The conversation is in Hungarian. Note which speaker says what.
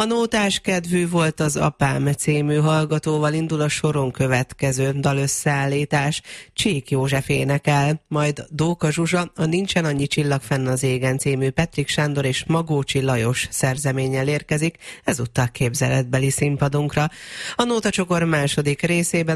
Speaker 1: A nótás kedvű volt az apám című hallgatóval indul a soron következő dalösszeállítás. Csík József énekel, majd Dóka Zsuzsa a Nincsen annyi csillag fenn az égen című Petrik Sándor és Magócsi Lajos szerzeménnyel érkezik, ezúttal képzeletbeli színpadunkra. A nótacsokor második részében